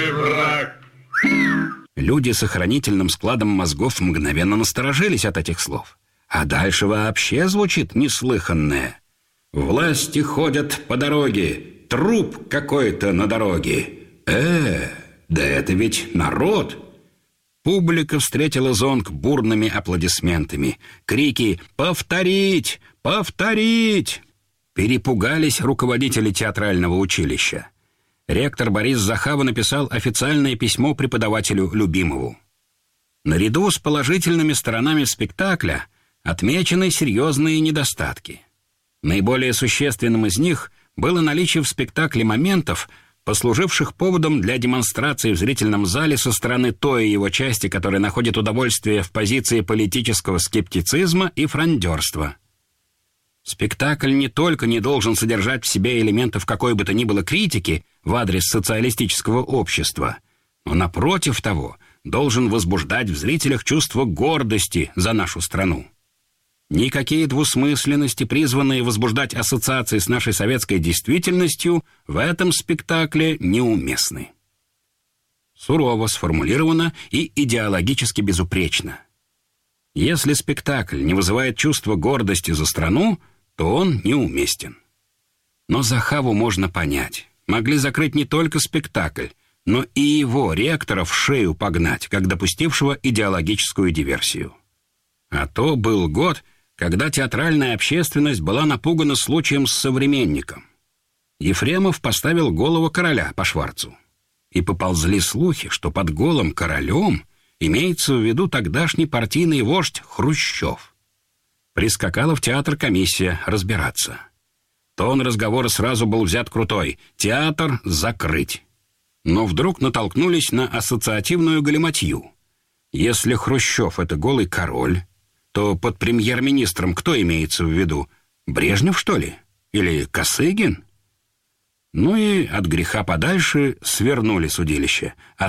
враг. Люди с охранительным складом мозгов мгновенно насторожились от этих слов. А дальше вообще звучит неслыханное. «Власти ходят по дороге, труп какой-то на дороге. Да это ведь народ!» Публика встретила зонг бурными аплодисментами. Крики «Повторить! Повторить!» Перепугались руководители театрального училища. Ректор Борис Захава написал официальное письмо преподавателю Любимову. Наряду с положительными сторонами спектакля отмечены серьезные недостатки. Наиболее существенным из них было наличие в спектакле моментов, послуживших поводом для демонстрации в зрительном зале со стороны той его части, которая находит удовольствие в позиции политического скептицизма и фрондерства. Спектакль не только не должен содержать в себе элементов какой бы то ни было критики в адрес социалистического общества, но, напротив того, должен возбуждать в зрителях чувство гордости за нашу страну. Никакие двусмысленности, призванные возбуждать ассоциации с нашей советской действительностью, в этом спектакле неуместны. Сурово сформулировано и идеологически безупречно. Если спектакль не вызывает чувства гордости за страну, то он неуместен. Но Захаву можно понять. Могли закрыть не только спектакль, но и его, ректора, в шею погнать, как допустившего идеологическую диверсию. А то был год, когда театральная общественность была напугана случаем с современником. Ефремов поставил голову короля по Шварцу. И поползли слухи, что под голым королем имеется в виду тогдашний партийный вождь Хрущев. Прискакала в театр комиссия разбираться. Тон разговора сразу был взят крутой: театр закрыть. Но вдруг натолкнулись на ассоциативную галиматью. Если Хрущев — это голый король, то под премьер-министром кто имеется в виду? Брежнев, что ли? Или Косыгин? Ну и от греха подальше свернули судилище.